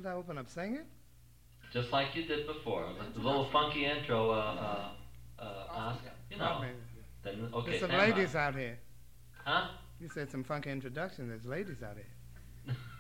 Should I open up singing? Just like you did before. The little funky intro, Oscar. You know. Probably. Then, okay, There's some stand by. ladies out here. Huh? You said some funky introduction. There's ladies out here.